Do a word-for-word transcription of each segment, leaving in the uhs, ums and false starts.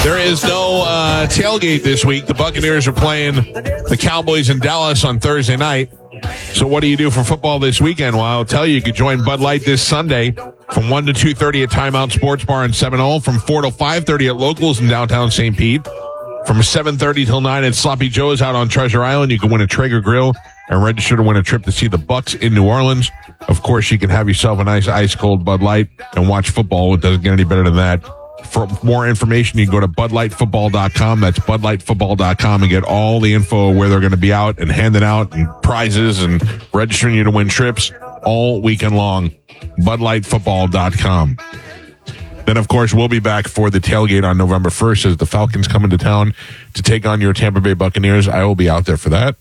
There is no uh, tailgate this week. The Buccaneers are playing the Cowboys in Dallas on Thursday night. So what do you do for football this weekend? Well, I'll tell you, you could join Bud Light this Sunday from one to two thirty at Timeout Sports Bar in Seminole, from four to five thirty at Locals in downtown Saint Pete, from seven thirty till nine at Sloppy Joe's out on Treasure Island. You can win a Traeger grill and register to win a trip to see the Bucs in New Orleans. Of course, you can have yourself a nice ice-cold Bud Light and watch football. It doesn't get any better than that. For more information, you can go to bud light football dot com. That's bud light football dot com and get all the info where they're going to be out and handing out and prizes and registering you to win trips all weekend long. bud light football dot com. Then, of course, we'll be back for the tailgate on November first as the Falcons come into town to take on your Tampa Bay Buccaneers. I will be out there for that.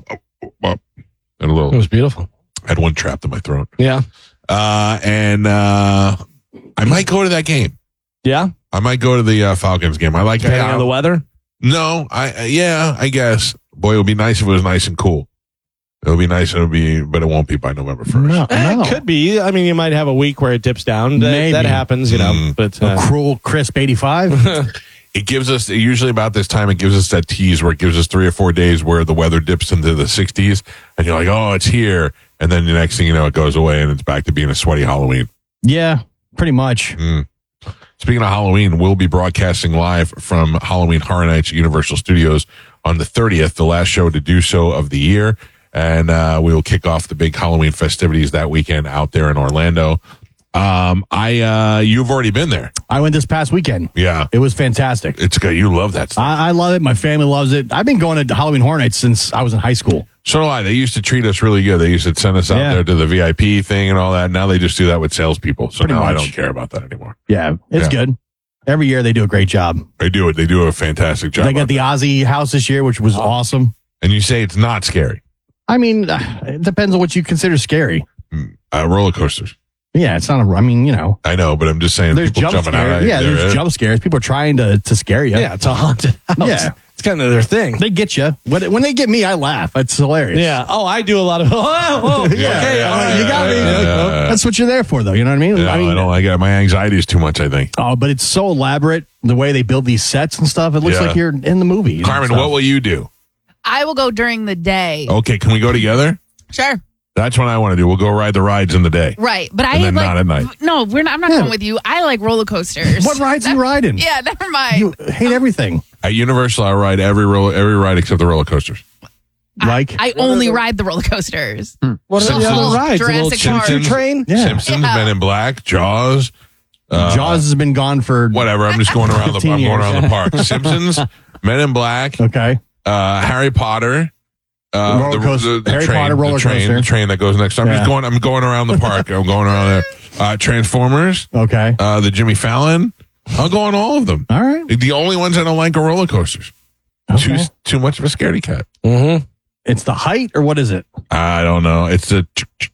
And a little, it was beautiful. I had one trapped in my throat. Yeah. Uh, and uh, I might go to that game. Yeah? I might go to the uh, Falcons game. I like Depending on the weather? No, I uh, yeah, I guess. Boy, it would be nice if it was nice and cool. It would be nice, it would be, but it won't be by November first. No, Eh, no. It could be. I mean, you might have a week where it dips down. That, Maybe. that happens, you know. Mm. But A uh, cruel, crisp eighty-five. It gives us, usually about this time, it gives us that tease where it gives us three or four days where the weather dips into the sixties, and you're like, oh, it's here. And then the next thing you know, it goes away, and it's back to being a sweaty Halloween. Yeah, pretty much. Mm. Speaking of Halloween, we'll be broadcasting live from Halloween Horror Nights at Universal Studios on the thirtieth, the last show to do so of the year. And uh, we will kick off the big Halloween festivities that weekend out there in Orlando. Um, I, uh, you've already been there. I went this past weekend. Yeah. It was fantastic. It's good. You love that stuff. I, I love it. My family loves it. I've been going to Halloween Horror Nights since I was in high school. So do I. They used to treat us really good. They used to send us out Yeah. there to the V I P thing and all that. Now they just do that with salespeople. So Pretty now I much. don't care about that anymore. Yeah, it's Yeah. good. Every year they do a great job. They do it. They do a fantastic job. They got the Ozzy house this year, which was awesome. And you say it's not scary. I mean, uh, it depends on what you consider scary. Uh, roller coasters. Yeah, it's not a, I mean, you know, I know, but I'm just saying there's people jump jumping out. scares. Right? Yeah, There there's is. jump scares. People are trying to, to scare you. yeah, it's a haunted house. Yeah. It's kind of their thing. They get you. When, when they get me, I laugh. It's hilarious. Yeah. Oh, I do a lot of. Oh, oh, Yeah, okay. yeah, I'm like, you got me. yeah, yeah. That's what you're there for, though. You know what I mean? Yeah, I mean, I don't like it. My anxiety is too much, I think. oh, but it's so elaborate the way they build these sets and stuff. It looks Yeah. like you're in the movie. Carmen, what will you do? I will go during the day. Okay, can we go together? Sure. That's what I want to do. We'll go ride the rides in the day. Right. But I And then like not at night. No, we're not I'm not Yeah. going with you. I like roller coasters. What rides are you riding? Yeah, never mind. You hate everything. At Universal, I ride every roller, every ride except the roller coasters. Like, I only ride the roller coasters. What are the Simpsons. other rides? A little Jurassic choo-choo Park. train? yeah. Simpsons, Yeah. Men in Black, Jaws. Uh, Jaws has been gone for Whatever. I'm just going around the. fifteen I'm going years. around the park. Simpsons, Men in Black, Okay. uh, Harry Potter. Uh, Roller coaster- Harry train, Potter roller the train, coaster. the train that goes next. I'm Yeah. just going. I'm going around the park. I'm going around there. Uh, Transformers, Okay. uh, the Jimmy Fallon. I'll go on all of them. All right. The only ones I don't like are roller coasters. Too Okay. too much of a scaredy cat. Mm-hmm. It's the height, or what is it? I don't know. It's the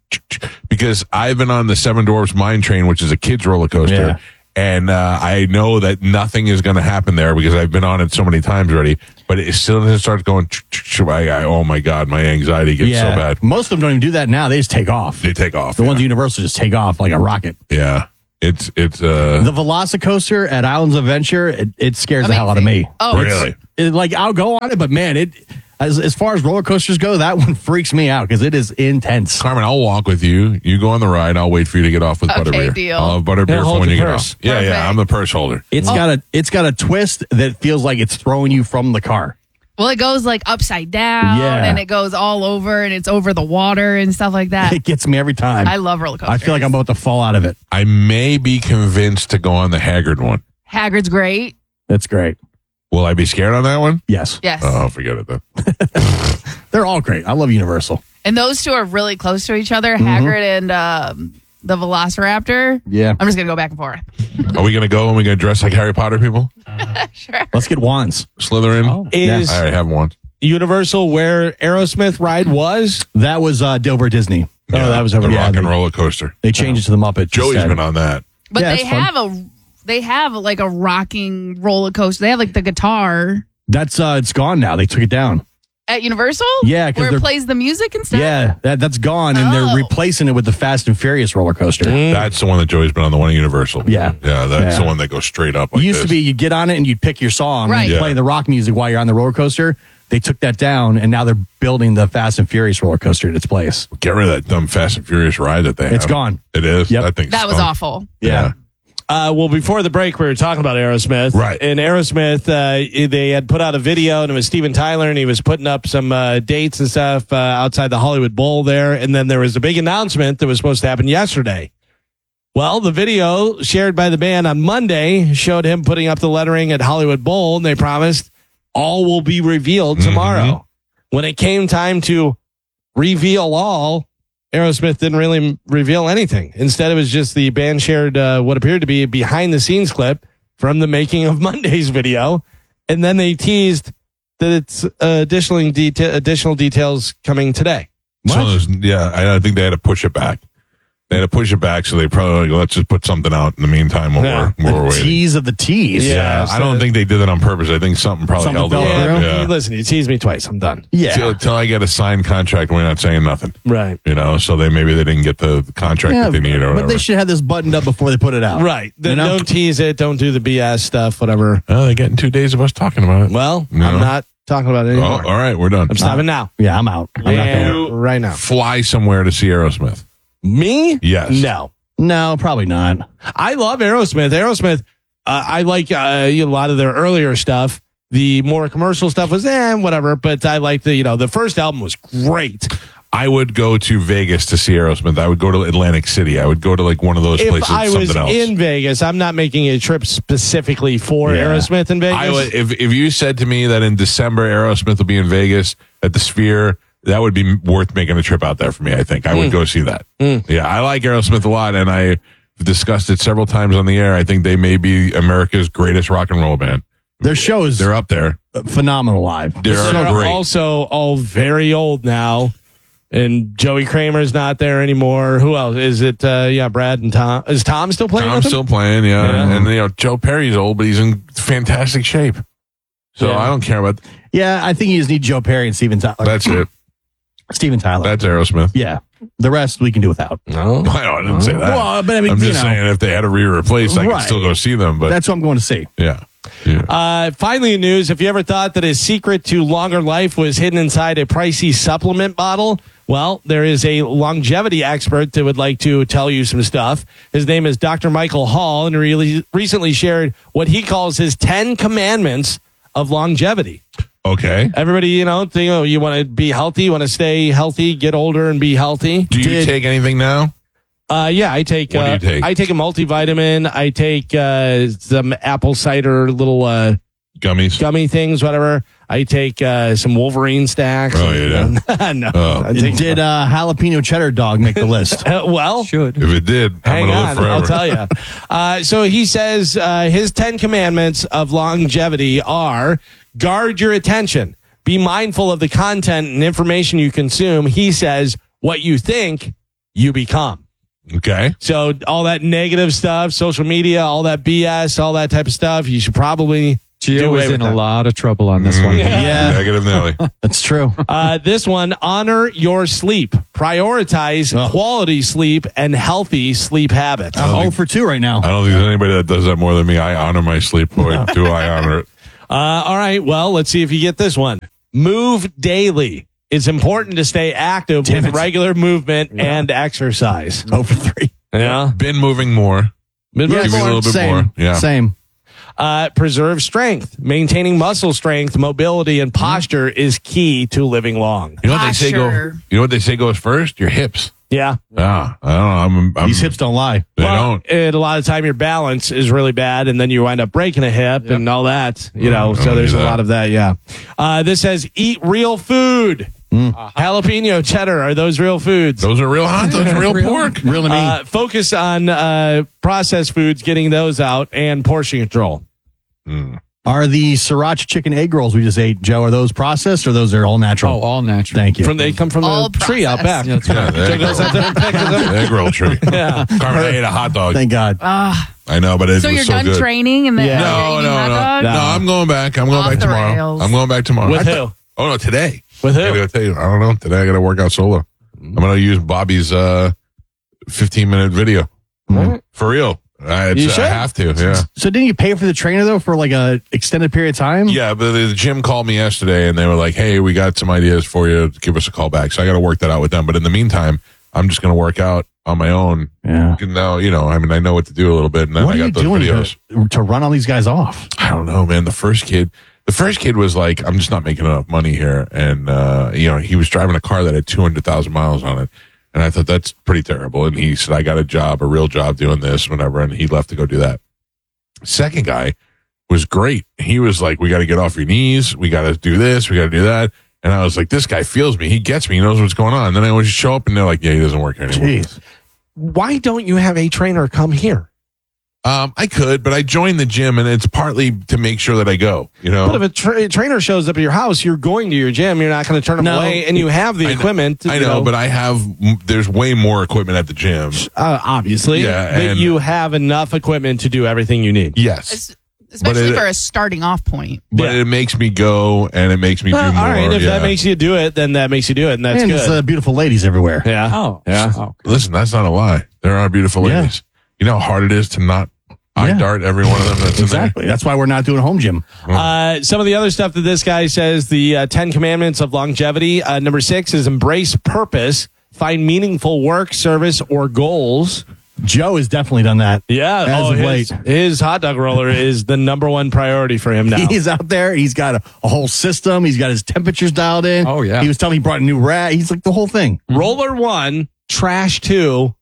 because I've been on the Seven Dwarfs Mine Train, which is a kids roller coaster, Yeah. and uh, I know that nothing is going to happen there because I've been on it so many times already. But as soon as it starts going, I, I, oh my god, my anxiety gets so bad. Most of them don't even do that now. They just take off. They take off. The yeah. ones at Universal just take off like a rocket. yeah, it's it's uh The Velocicoaster at Islands of Adventure, it, it scares the hell out of me. Oh, really. It, like, I'll go on it, but man, it as as far as roller coasters go, that one freaks me out because it is intense. Carmen, I'll walk with you. You go on the ride. I'll wait for you to get off with Okay, butterbeer. deal. I'll have butterbeer Yeah, for hold when you your get purse. off. Yeah, yeah. Perfect. I'm the purse holder. It's got a it's got a twist that feels like it's throwing you from the car. Well, it goes like upside down Yeah. and it goes all over and it's over the water and stuff like that. It gets me every time. I love roller coasters. I feel like I'm about to fall out of it. I may be convinced to go on the Haggard one. Haggard's great. That's great. Will I be scared on that one? Yes. Yes. Oh, forget it then. They're all great. I love Universal. And those two are really close to each other, Mm-hmm. Haggard and um, the Velociraptor. Yeah. I'm just going to go back and forth. Are we going to go and we going to dress like Harry Potter people? Sure. Let's get wands. Slytherin? Is I already have one. Universal where Aerosmith ride was? That was uh, Dover Disney. Yeah, oh, that was over the yeah, rock and they- roller coaster. They changed it to the Muppets. Joey's instead. been on that. But Yeah, they it's fun. have a they have like a rocking roller coaster. They have like the guitar. That's uh, it's gone now. They took it down. At Universal? Yeah, 'cause where it they're- plays the music and stuff. Yeah, that, that's gone, and Oh. they're replacing it with the Fast and Furious roller coaster. That's the one that Joey's been on, the one at Universal. Yeah. Yeah, that's Yeah. the one that goes straight up It like used this. to be you'd get on it and you'd pick your song Right. and Yeah. play the rock music while you're on the roller coaster. They took that down, and now they're building the Fast and Furious roller coaster in its place. Get rid of that dumb Fast and Furious ride that they have. It's gone. It is? Yep. I think That was awful. Yeah. Uh, well, before the break, we were talking about Aerosmith. Right. And Aerosmith, uh, they had put out a video, and it was Steven Tyler, and he was putting up some uh, dates and stuff uh, outside the Hollywood Bowl there. And then there was a big announcement that was supposed to happen yesterday. Well, the video shared by the band on Monday showed him putting up the lettering at Hollywood Bowl, and they promised all will be revealed tomorrow. Mm-hmm. When it came time to reveal all, Aerosmith didn't really reveal anything. Instead, it was just the band shared uh, what appeared to be a behind the scenes clip from the making of Monday's video. And then they teased that it's uh, additional, deta- additional details coming today. So there's- yeah, I, I think they had to push it back. They had to push it back, so they probably like, let's just put something out in the meantime while Yeah. we're, while we're The waiting. tease of the tease. Yeah. Yeah, so- I don't think they did it on purpose. I think something probably Something held it fell up. through. Yeah, Yeah. listen, you teased me twice. I'm done. Yeah. Till, till I get a signed contract, we're not saying nothing. Right. You know, so they maybe they didn't get the contract Yeah, that they need or but whatever. they should have this buttoned up before they put it out. Right. Then You know? don't tease it. Don't do the B S stuff, whatever. oh, they're getting two days of us talking about it. Well, No. I'm not talking about it Oh, anymore. all right, we're done. I'm stopping now. Yeah, I'm out. I'm not And going. right now. Fly somewhere to see Aerosmith. Me? Yes. No. No, probably not. I love Aerosmith. Aerosmith, uh, I like uh, a lot of their earlier stuff. The more commercial stuff was eh, whatever, but I like the, you know, the first album was great. I would go to Vegas to see Aerosmith. I would go to Atlantic City. I would go to like one of those If places. I was something else. in Vegas, I'm not making a trip specifically for Yeah. Aerosmith in Vegas. I would, if if you said to me that in December Aerosmith will be in Vegas at the Sphere, that would be worth making a trip out there for me. I think I would go see that. Yeah, I like Aerosmith a lot, and I've discussed it several times on the air. I think they may be America's greatest rock and roll band. Their show is They're up there. phenomenal live. They're They're great. also all very old now. And Joey Kramer's not there anymore. Who else? Is it, uh, yeah, Brad and Tom? Is Tom still playing Tom's with them? still playing, yeah. Yeah. And you know Joe Perry's old, but he's in fantastic shape. So Yeah. I don't care about. Yeah, I think you just need Joe Perry and Steven Tyler. That's it. Steven Tyler. That's Aerosmith. yeah. The rest we can do without. No. I didn't say that. Well, but I mean, I'm you just know, saying if they had to re-replace, I Right. could still go see them. But that's what I'm going to see. yeah, yeah. Uh, finally, in news, if you ever thought that a secret to longer life was hidden inside a pricey supplement bottle, well, there is a longevity expert that would like to tell you some stuff. His name is Doctor Michael Hall, and really recently shared what he calls his ten commandments of longevity. Okay. Everybody, you know, think, oh, you want to be healthy, you want to stay healthy, get older and be healthy. Do you Did- take anything now? Uh, yeah, I take. What do uh, you take? I take a multivitamin. I take uh, some apple cider little uh, Gummies. gummy things, whatever. I take uh, some Wolverine stacks. Oh, you do? no. Oh. I take, Did uh, jalapeno cheddar dog make the list? uh, well, Should. If it did, hang I'm gonna on, live I'll forever. tell you. Uh, so he says uh, his ten commandments of longevity are: guard your attention, be mindful of the content and information you consume. He says, what you think, you become. Okay. So all that negative stuff, social media, all that B S, all that type of stuff, you should probably do Gio away was with in that. a lot of trouble on this one. Yeah. Negative Nelly. That's true. Uh, this one, honor your sleep. Prioritize Oh. quality sleep and healthy sleep habits. I'm think- oh for two right now. I don't think there's anybody that does that more than me. I honor my sleep. Boy, do I honor it. Uh, all right, well, let's see if you get this one. Move daily. It's important to stay active Damn with it. regular movement and exercise. oh for three. Yeah. Been moving more. Mid- Give me a little bit Same. more. Yeah. Same. Uh, preserve strength. Maintaining muscle strength, mobility, and posture is key to living long. You know what they say go. Posture. You know what they say goes first? Your hips. Yeah. Ah, I don't know. I'm, I'm, These hips don't lie. They Well, don't. And a lot of time your balance is really bad, and then you wind up breaking a hip and all that. You know, Mm, so I there's do a that. lot of that. Yeah. Uh, this says eat real food. Jalapeno, cheddar, are those real foods? Those are real hot. Those are real pork. Real to me. Uh, focus on uh, processed foods, getting those out, and portion control. Are the sriracha chicken egg rolls we just ate, Joe, are those processed or those are all natural? Oh, all natural. Thank you. From they come from All the tree out back. processed. Yeah, the So egg goes roll. out there and picks them. The egg roll tree. Yeah. Carmen, I ate a hot dog. Thank God. Ah, I know, but it so was you're so done good. training and then Yeah. you're No, eating no, hot no, dog? no. I'm going back. I'm going Off back the tomorrow. rails. I'm going back tomorrow. With I who? thought- Oh no, today. With who? I gotta tell you, I don't know. Today I got to work out solo. I'm going to use Bobby's uh, fifteen minute video. Mhm. For real. I, it's, You should. I have to, yeah. So didn't you pay for the trainer though for like a extended period of time? Yeah, but the gym called me yesterday and they were like, hey, we got some ideas for you. Give us a call back. So I got to work that out with them. But in the meantime, I'm just going to work out on my own. Yeah. Now, you know, I mean, I know what to do a little bit. And then What I are you got those doing videos. to, to run all these guys off? I don't know, man. The first kid, the first kid was like, I'm just not making enough money here. And, uh, you know, he was driving a car that had two hundred thousand miles on it. And I thought that's pretty terrible. And he said, I got a job, a real job doing this, whatever. And he left to go do that. Second guy was great. He was like, we got to get off your knees. We got to do this. We got to do that. And I was like, this guy feels me. He gets me. He knows what's going on. And then I would just show up and they're like, yeah, he doesn't work here anymore. Jeez. Why don't you have a trainer come here? Um, I could, but I joined the gym and it's partly to make sure that I go, you know. But if a tra- trainer shows up at your house, you're going to your gym. You're not going to turn them No. away, and you have the I know- equipment. I you know, but I have, there's way more equipment at the gym. uh, obviously, Yeah, but and- you have enough equipment to do everything you need. Yes. Es- Especially it- for a starting off point. But Yeah. it makes me go and it makes me Well, do more. all right, if yeah. that makes you do it, then that makes you do it, and that's and good. it's uh, beautiful ladies everywhere. yeah. Oh, Yeah. Oh, Listen, that's not a lie. There are beautiful Yeah. ladies. You know how hard it is to not eye Yeah. dart every one of them that's Exactly. That's why we're not doing home gym. Uh, some of the other stuff that this guy says, the uh, Ten Commandments of longevity. Uh, number six is embrace purpose, find meaningful work, service, or goals. Joe has definitely done that. Yeah, As oh, of his, late. his hot dog roller is the number one priority for him now. He's out there. He's got a, a whole system. He's got his temperatures dialed in. Oh, yeah. He was telling me he brought a new rat. He's like the whole thing. Roller one, trash two,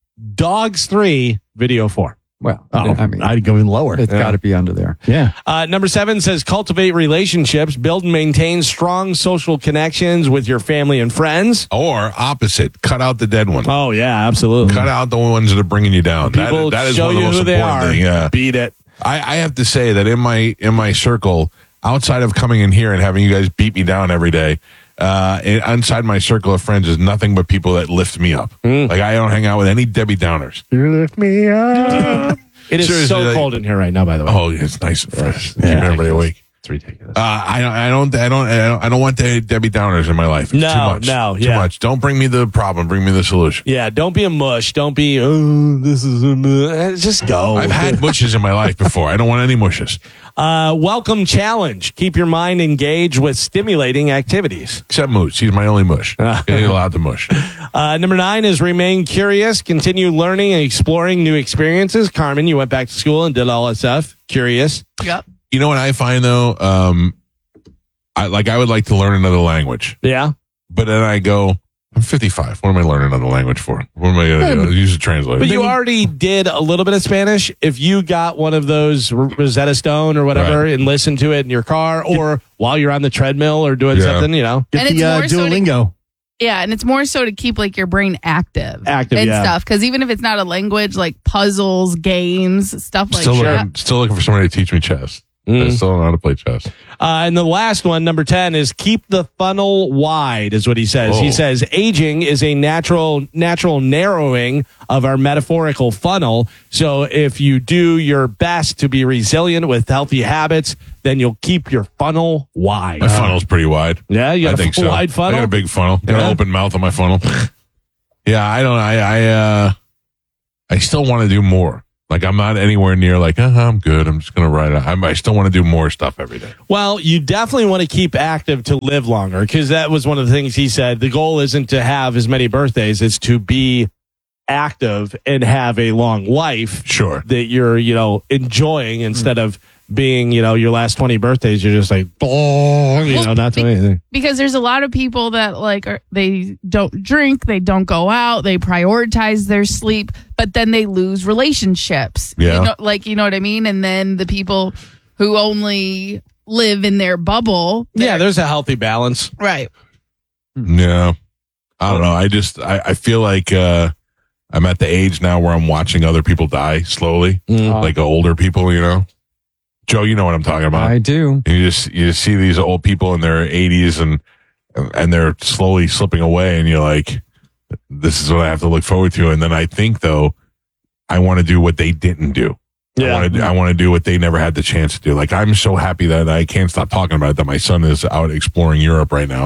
dogs three, video four. well, Oh, I mean, I'd go even lower. it's got to be under there. Yeah. Uh, number seven says cultivate relationships, build and maintain strong social connections with your family and friends. Or opposite, cut out the dead one. Oh yeah, absolutely. Cut out the ones that are bringing you down. That- People that is show one of the you most who they important are. thing. Yeah. Beat it. I, I have to say that in my in my circle, outside of coming in here and having you guys beat me down every day, uh, in, inside my circle of friends is nothing but people that lift me up. Mm. Like I don't hang out with any Debbie Downers. You lift me up. It is Seriously, so like- cold in here right now. By the way, Oh, it's nice and fresh. Keep Yeah. everybody awake. it's ridiculous. Uh, I don't, I don't, I don't, I don't, I don't want the Debbie Downers in my life. It's No, too much. no, too yeah. much. Don't bring me the problem. Bring me the solution. Yeah, don't be a mush. Don't be. Oh, this is a mush. Just go. I've had mushes in my life before. I don't want any mushes Uh, welcome challenge. Keep your mind engaged with stimulating activities. except Moose. He's my only mush. He ain't allowed to mush. Uh, number nine is remain curious, continue learning and exploring new experiences. Carmen, you went back to school and did all that stuff. Curious. Yep. You know what I find though? Um, I like. I would like to learn another language, Yeah. but then I go, I'm fifty-five. What am I learning another language for? What am I going to do? Use a translator. But you already did a little bit of Spanish. If you got one of those R- Rosetta Stone or whatever Right. and listened to it in your car or while you're on the treadmill or doing Yeah. something, you know, Get And the it's uh, more so to- Duolingo. Yeah, and it's more so to keep like your brain active, Active, and yeah. stuff. Because even if it's not a language, like puzzles, games, stuff like still that. looking, still looking for somebody to teach me chess. I Mm. still don't know how to play chess. Uh, and the last one, number ten, is keep the funnel wide, is what he says. Whoa. He says aging is a natural natural narrowing of our metaphorical funnel. So if you do your best to be resilient with healthy habits, then you'll keep your funnel wide. My funnel's pretty wide. Yeah, you I got a think f- so. wide I funnel. got a big funnel. Got Yeah. an open mouth on my funnel. Yeah, I don't. I I uh, I still want to do more. Like I'm not anywhere near like uh, I'm good. I'm just gonna ride it. I'm, I still want to do more stuff every day. Well, you definitely want to keep active to live longer because that was one of the things he said. The goal isn't to have as many birthdays; it's to be active and have a long life. Sure. That you're, you know, enjoying instead of being, you know, your last twenty birthdays. You're just like, oh, you know, not doing anything. Because there's a lot of people that like are, they don't drink, they don't go out, they prioritize their sleep, but then they lose relationships. Yeah. You know, like you know what I mean? And then the people who only live in their bubble. Yeah, they're- there's a healthy balance. right. Yeah. I don't know. I just I, I feel like uh, I'm at the age now where I'm watching other people die slowly, Mm. like older people. You know, Joe, you know what I'm talking about. I do. And you just you just see these old people in their eighties and and they're slowly slipping away, and you're like, this is what I have to look forward to. And then I think though, I want to do what they didn't do. I want to I want to do what they never had the chance to do. Like I'm so happy that I can't stop talking about it. That my son is out exploring Europe right now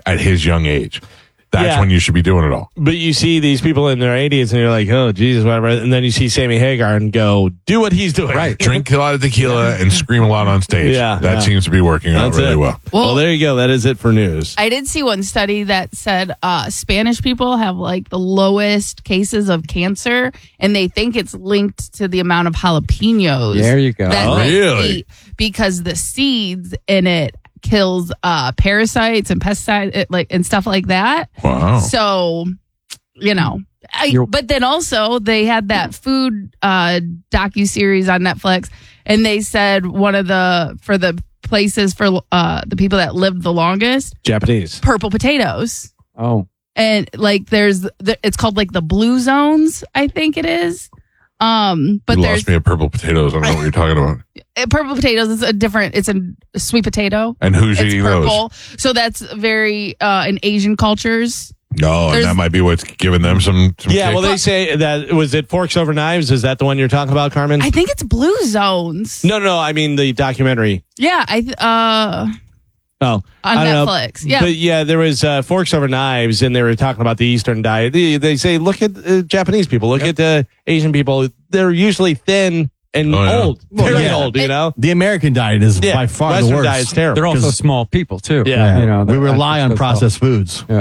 at his young age. That's Yeah. when you should be doing it all. But you see these people in their eighties and you're like, oh, Jesus, whatever. And then you see Sammy Hagar and go, do what he's doing. Right. Drink a lot of tequila and scream a lot on stage. Yeah, That yeah. seems to be working out That's really it. well. Well, Well, there you go. That is it for news. I did see one study that said uh, Spanish people have like the lowest cases of cancer, and they think it's linked to the amount of jalapenos. There you go. That Oh, they really? eat, because the seeds in it kills uh, parasites and pesticides, it, like and stuff like that. Wow. So, you know. I, You're- but then also they had that food uh, docu-series on Netflix, and they said one of the for the places for uh, the people that lived the longest, Japanese. purple potatoes. Oh, And like there's the, it's called like the blue zones, I think it is. Um, but you there's lost me at purple potatoes. I don't know what you're talking about. uh, purple potatoes is a different. It's a, a sweet potato. And who's It's eating purple, so that's very uh, in Asian cultures. those? No, and There's- that might be what's giving them some. some Yeah, kick. well, they say that was it Forks Over Knives? Is that the one you're talking about, Carmen? I think it's blue zones. no, no, no. I mean the documentary. Yeah, I th- uh Oh, on I don't know. Netflix. Yeah, But yeah, there was uh, Forks Over Knives, and they were talking about the Eastern diet. They, they say, look at uh, Japanese people, look at uh, Asian people. They're usually thin and Oh, yeah. old. Very yeah. old, you know? The American diet is Yeah, by far Western the worst. diet's terrible. they're also 'Cause- small people too. Yeah. you know, we that- rely on that's processed foods. Yeah.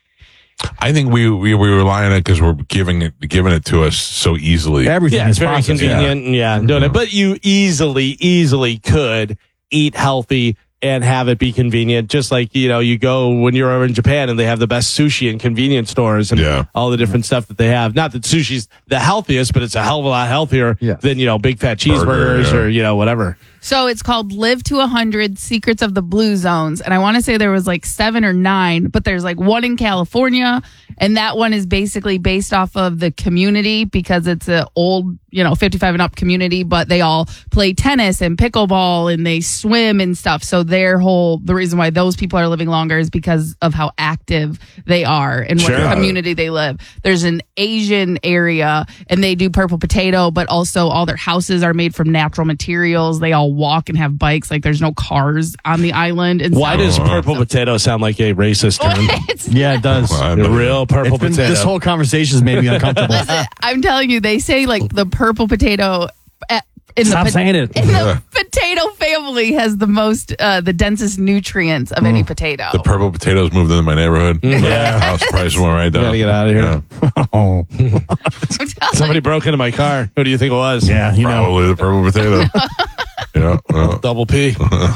I think we we, we rely on it because we're giving it giving it to us so easily. Everything Yeah, is it's very processed. convenient. And yeah, doing it. But you easily, easily could eat healthy and have it be convenient. Just like, you know, you go when you're over in Japan and they have the best sushi in convenience stores and Yeah. all the different stuff that they have. Not that sushi's the healthiest, but it's a hell of a lot healthier Yeah. than, you know, big fat Burger, cheeseburgers yeah. or, you know, whatever. so it's called Live to one hundred Secrets of the Blue Zones, and I want to say there was like seven or nine, but there's like one in California, and that one is basically based off of the community because it's a old, you know, fifty-five and up community, but they all play tennis and pickleball and they swim and stuff. So their whole the reason why those people are living longer is because of how active they are and Sure. what community they live. There's an Asian area and they do purple potato, but also all their houses are made from natural materials. They all walk and have bikes. Like there's no cars on the island. And Why so- does purple potato sound like a racist term? It's- Yeah, it does. Well, I The bet- real purple It's been- potato. this whole conversation has made me uncomfortable. Listen, I'm telling you, they say like the purple potato at, in Stop the, saying it. in the potato family has the most, uh, the densest nutrients of any potato. the purple potatoes moved into my neighborhood. Yeah, house prices went right down. Gotta get out of here. Yeah, Oh, I'm telling Somebody you. broke into my car. Who do you think it was? yeah, you know. probably the purple potato. yeah. yeah. Double P.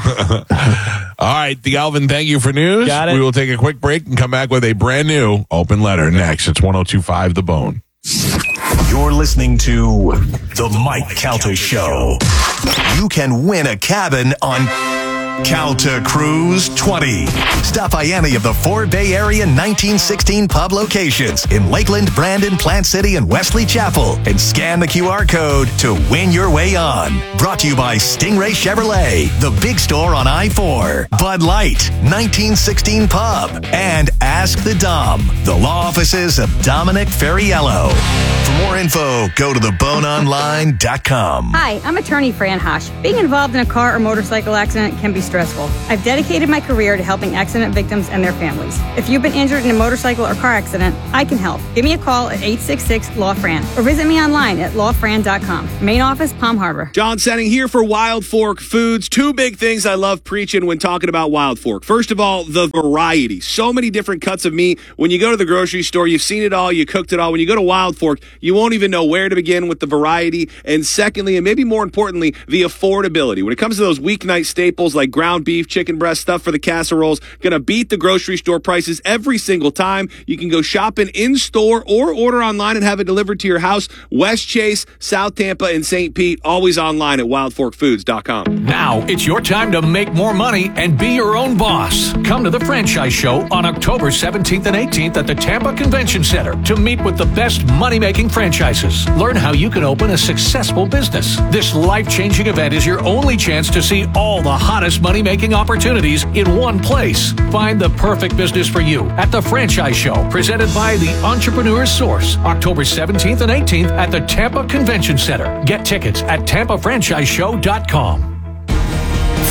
All right, Galvin, thank you for news. Got it. We will take a quick break and come back with a brand new open letter next. It's one oh two point five The Bone. You're listening to The Mike Calta Show. You can win a cabin on Calta Cruise twenty. Stop by any of the four Bay Area nineteen sixteen pub locations in Lakeland, Brandon, Plant City, and Wesley Chapel and scan the Q R code to win your way on. Brought to you by Stingray Chevrolet, the big store on I four, Bud Light, nineteen sixteen Pub, and Ask the Dom, the law offices of Dominic Ferriello. For more info, go to the bone online dot com. Hi, I'm attorney Fran Hosh. Being involved in a car or motorcycle accident can be stressful. I've dedicated my career to helping accident victims and their families. If you've been injured in a motorcycle or car accident, I can help. Give me a call at eight six six, L A W, Fran or visit me online at law fran dot com. Main office, Palm Harbor. John Setting here for Wild Fork Foods. Two big things I love preaching when talking about Wild Fork. First of all, the variety. So many different cuts of meat. When you go to the grocery store, you've seen it all, you cooked it all. When you go to Wild Fork, you won't even know where to begin with the variety. And secondly, and maybe more importantly, the affordability. When it comes to those weeknight staples like ground beef, chicken breast, stuff for the casseroles, gonna beat the grocery store prices every single time. You can go shopping in store or order online and have it delivered to your house. West Chase, South Tampa, and Saint Pete, always online at wild fork foods dot com. Now it's your time to make more money and be your own boss. Come to the Franchise Show on October seventeenth and eighteenth at the Tampa Convention Center to meet with the best money-making franchises. Learn how you can open a successful business. This life-changing event is your only chance to see all the hottest money-making opportunities in one place. Find the perfect business for you at the Franchise Show, presented by the Entrepreneur's Source, October seventeenth and eighteenth at the Tampa Convention Center. Get tickets at tampa franchise show dot com.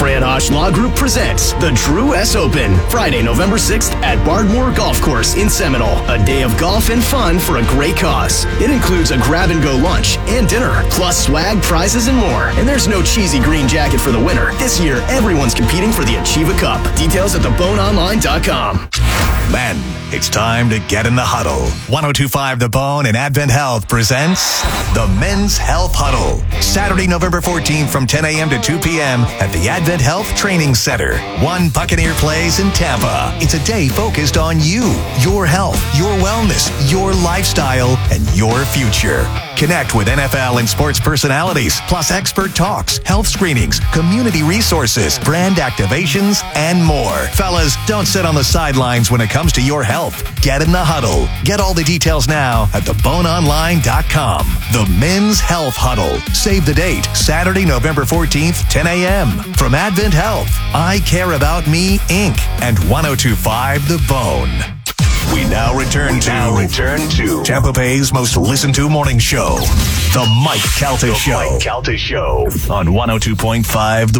Fran Osh Law Group presents the Drew S. Open, Friday, November sixth at Bardmore Golf Course in Seminole. A day of golf and fun for a great cause. It includes a grab-and-go lunch and dinner, plus swag, prizes, and more. And there's no cheesy green jacket for the winner. This year, everyone's competing for the Achieva Cup. Details at the bone online dot com. Men, it's time to get in the huddle. ten twenty-five The Bone and Advent Health presents the Men's Health Huddle. Saturday, November fourteenth from ten a.m. to two p.m. at the Advent Health Training Center. One Buccaneer Place in Tampa. It's a day focused on you, your health, your wellness, your lifestyle, and your future. Connect with N F L and sports personalities, plus expert talks, health screenings, community resources, brand activations, and more. Fellas, don't sit on the sidelines when it comes to your health. Get in the huddle. Get all the details now at the bone online dot com. The Men's Health Huddle. Save the date, Saturday, November fourteenth, ten a.m. From Advent Health, I Care About Me, Incorporated, and ten twenty-five The Bone. We now return to, now return to Tampa Bay's most listened to morning show, The Mike Calta Show. Mike Calta Show on one oh two point five